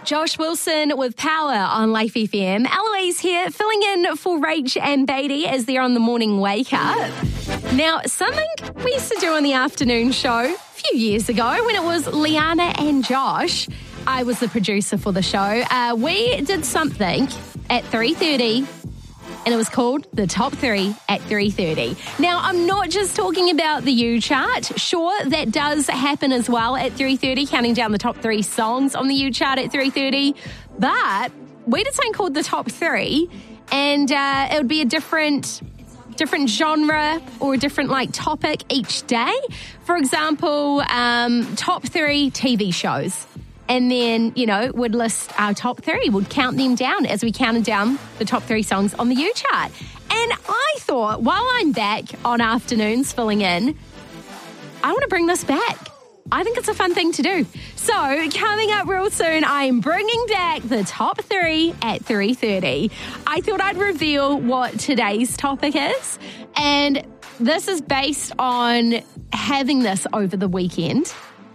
Josh Wilson with Power on Life FM. Eloise here, filling in for Rach and Beatty as they're on the morning wake up. Now, something we used to do on the afternoon show a few years ago when it was Liana and Josh. I was the producer for the show. We did something at 3:30. And it was called The Top 3 at 3:30. Now, I'm not just talking about the U chart. Sure, that does happen as well at 3:30, counting down the top 3 songs on the U chart at 3:30. But we did something called The Top 3, and it would be a different genre or a different topic each day. For example, top 3 TV shows. And then, would list our top 3. Would count them down as we counted down the top 3 songs on the U chart. And I thought, while I'm back on afternoons filling in, I want to bring this back. I think it's a fun thing to do. So, coming up real soon, I'm bringing back the top 3 at 3:30. I thought I'd reveal what today's topic is. And this is based on having this over the weekend.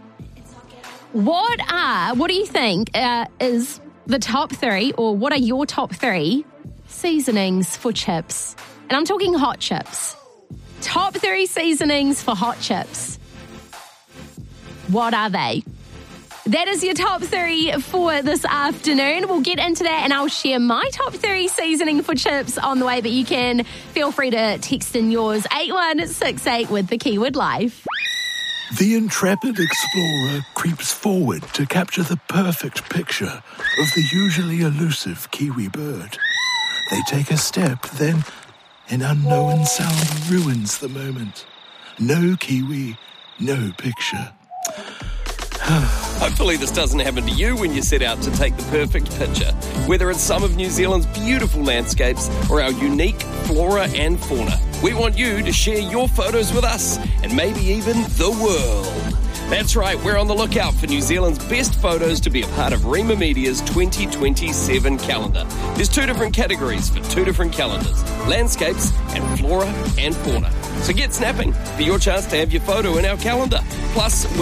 What do you think is the top 3, or what are your top 3 seasonings for chips? And I'm talking hot chips. Top 3 seasonings for hot chips. What are they? That is your top 3 for this afternoon. We'll get into that and I'll share my top 3 seasoning for chips on the way, but you can feel free to text in yours 8168 with the keyword life. The intrepid explorer creeps forward to capture the perfect picture of the usually elusive kiwi bird. They take a step, then an unknown sound ruins the moment. No kiwi, no picture. Hopefully this doesn't happen to you when you set out to take the perfect picture, whether it's some of New Zealand's beautiful landscapes or our unique flora and fauna. We want you to share your photos with us and maybe even the world. That's right, we're on the lookout for New Zealand's best photos to be a part of Rima Media's 2027 calendar. There's 2 different categories for 2 different calendars, landscapes and flora and fauna. So get snapping for your chance to have your photo in our calendar. Plus,